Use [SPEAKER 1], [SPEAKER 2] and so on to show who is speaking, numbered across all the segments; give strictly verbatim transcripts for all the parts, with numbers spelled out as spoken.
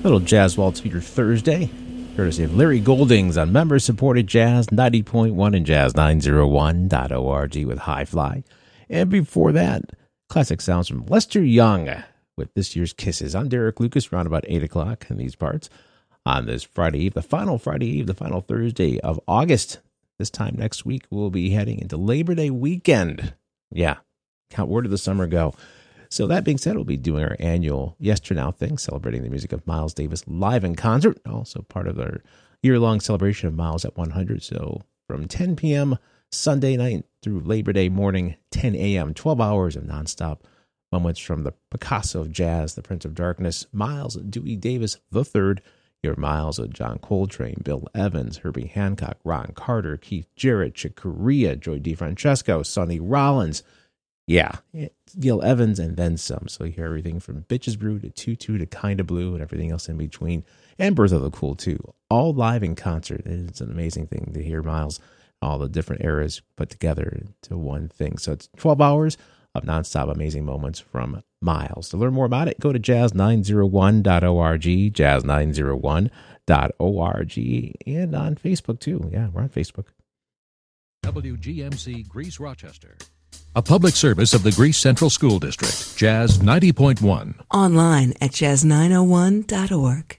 [SPEAKER 1] Little jazz waltz for your Thursday, courtesy of Larry Goldings on member-supported Jazz ninety point one and Jazz nine oh one dot org with High Fly. And before that, classic sounds from Lester Young with this year's Kisses. I'm Derek Lucas, around about eight o'clock in these parts on this Friday Eve, the final Friday Eve, the final Thursday of August. This time next week, we'll be heading into Labor Day weekend. Yeah, count where did the summer go? So that being said, we'll be doing our annual Yesternow thing, celebrating the music of Miles Davis live in concert, also part of our year-long celebration of Miles at one hundred. So from ten p.m. Sunday night through Labor Day morning, ten a.m., twelve hours of nonstop moments from the Picasso of jazz, the Prince of Darkness, Miles Dewey Davis the third, your Miles of John Coltrane, Bill Evans, Herbie Hancock, Ron Carter, Keith Jarrett, Chick Corea, Joy DeFrancesco, Sonny Rollins. Yeah, Gil Evans and then some. So you hear everything from Bitches Brew to Tutu to Kinda Blue and everything else in between. And Birth of the Cool too. All live in concert. It's an amazing thing to hear Miles, all the different eras put together into one thing. So it's twelve hours of nonstop amazing moments from Miles. To learn more about it, go to jazz nine oh one dot org, jazz nine oh one dot org, and on Facebook too. Yeah, we're on Facebook.
[SPEAKER 2] W G M C Greece Rochester. A public service of the Greece Central School District, Jazz ninety point one.
[SPEAKER 3] Online at jazz nine oh one dot org.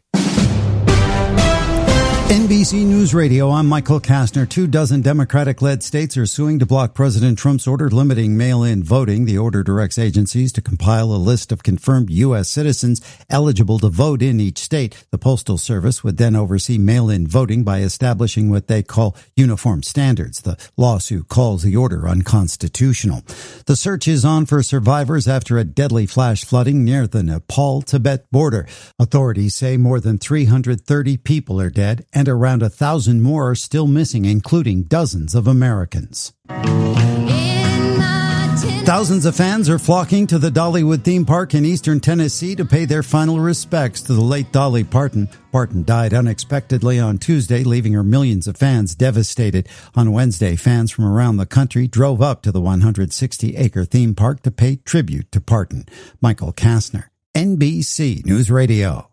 [SPEAKER 4] N B C News Radio, I'm Michael Kastner. Two dozen Democratic-led states are suing to block President Trump's order limiting mail-in voting. The order directs agencies to compile a list of confirmed U S citizens eligible to vote in each state. The Postal Service would then oversee mail-in voting by establishing what they call uniform standards. The lawsuit calls the order unconstitutional. The search is on for survivors after a deadly flash flooding near the Nepal-Tibet border. Authorities say more than three hundred thirty people are dead, and around a thousand more are still missing, including dozens of Americans. Thousands of fans are flocking to the Dollywood theme park in eastern Tennessee to pay their final respects to the late Dolly Parton. Parton died unexpectedly on Tuesday, leaving her millions of fans devastated. On Wednesday, fans from around the country drove up to the one hundred sixty acre theme park to pay tribute to Parton. Michael Kastner, N B C News Radio.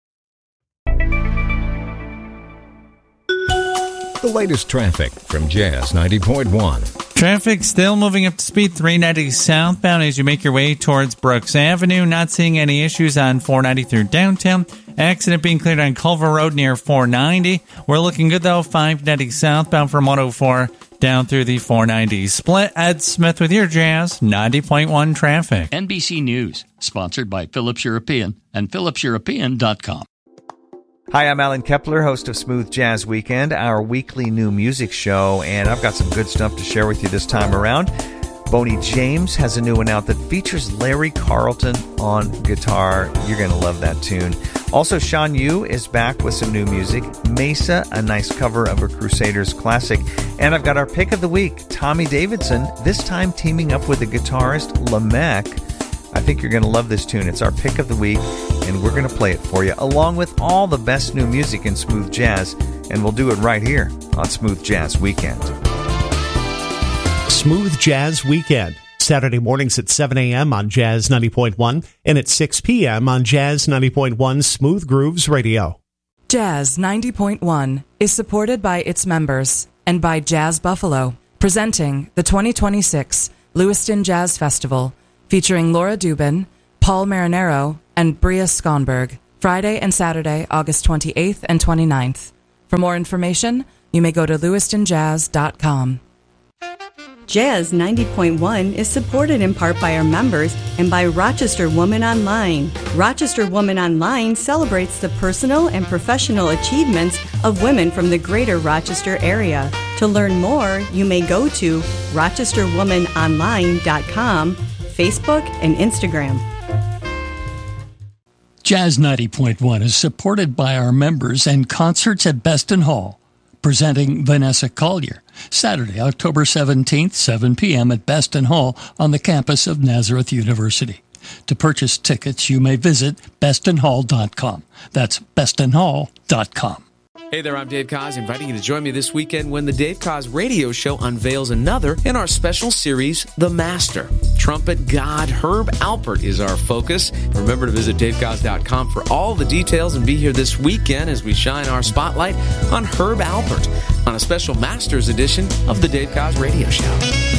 [SPEAKER 2] The latest traffic from Jazz ninety point one.
[SPEAKER 5] Traffic still moving up to speed three ninety southbound as you make your way towards Brooks Avenue. Not seeing any issues on four ninety through downtown. Accident being cleared on Culver Road near four ninety. We're looking good though. five ninety southbound from one oh four down through the four ninety split. Ed Smith with your Jazz ninety point one traffic.
[SPEAKER 6] N B C News, sponsored by Phillips European and phillips european dot com.
[SPEAKER 7] Hi, I'm Alan Kepler, host of Smooth Jazz Weekend, our weekly new music show, and I've got some good stuff to share with you this time around. Boney James has a new one out that features Larry Carlton on guitar. You're going to love that tune. Also, Sean Yu is back with some new music. Mesa, a nice cover of a Crusaders classic. And I've got our pick of the week, Tommy Davidson, this time teaming up with the guitarist Lamech. I think you're going to love this tune. It's our pick of the week, and we're going to play it for you, along with all the best new music in smooth jazz, and we'll do it right here on Smooth Jazz Weekend.
[SPEAKER 8] Smooth Jazz Weekend, Saturday mornings at seven a.m. on Jazz ninety point one and at six p.m. on Jazz ninety point one Smooth Grooves Radio.
[SPEAKER 9] Jazz ninety point one is supported by its members and by Jazz Buffalo, presenting the twenty twenty-six Lewiston Jazz Festival, featuring Laura Dubin, Paul Marinero, and Bria Skonberg, Friday and Saturday, August twenty-eighth and twenty-ninth. For more information, you may go to lewiston jazz dot com.
[SPEAKER 10] Jazz ninety point one is supported in part by our members and by Rochester Woman Online. Rochester Woman Online celebrates the personal and professional achievements of women from the greater Rochester area. To learn more, you may go to rochester woman online dot com, Facebook, and Instagram.
[SPEAKER 6] Jazz ninety point one is supported by our members and Concerts at Beston Hall, presenting Vanessa Collier, Saturday, October seventeenth, seven p.m. at Beston Hall on the campus of Nazareth University. To purchase tickets, you may visit beston hall dot com. That's beston hall dot com.
[SPEAKER 11] Hey there, I'm Dave Koz, inviting you to join me this weekend when the Dave Koz Radio Show unveils another in our special series, The Master. Trumpet god Herb Alpert is our focus. Remember to visit dave koz dot com for all the details and be here this weekend as we shine our spotlight on Herb Alpert on a special Masters edition of the Dave Koz Radio Show.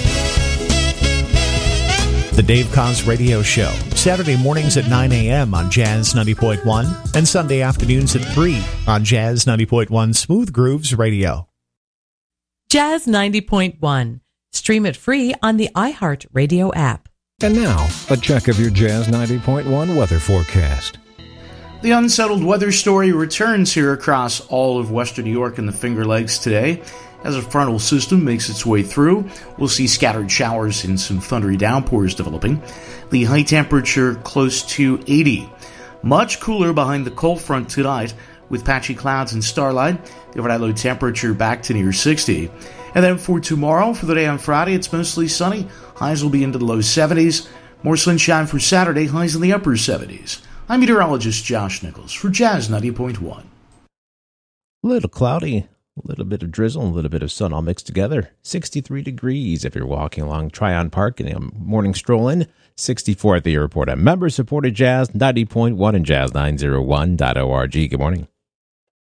[SPEAKER 8] The Dave Koz Radio Show, Saturday mornings at nine a.m. on Jazz ninety point one and Sunday afternoons at three on Jazz ninety point one Smooth Grooves Radio.
[SPEAKER 12] Jazz ninety point one. Stream it free on the iHeart Radio app.
[SPEAKER 13] And now, a check of your Jazz ninety point one weather forecast.
[SPEAKER 14] The unsettled weather story returns here across all of western New York and the Finger Lakes today. As a frontal system makes its way through, we'll see scattered showers and some thundery downpours developing. The high temperature close to eighty. Much cooler behind the cold front tonight with patchy clouds and starlight. The overnight low temperature back to near sixty. And then for tomorrow, for the day on Friday, it's mostly sunny. Highs will be into the low seventies. More sunshine for Saturday, highs in the upper seventies. I'm meteorologist Josh Nichols for Jazz ninety point one.
[SPEAKER 1] A little cloudy. A little bit of drizzle, a little bit of sun all mixed together. sixty-three degrees if you're walking along Tryon Park and a morning stroll in. sixty-four at the airport. A member-supported Jazz ninety point one and Jazz nine oh one dot org. Good morning.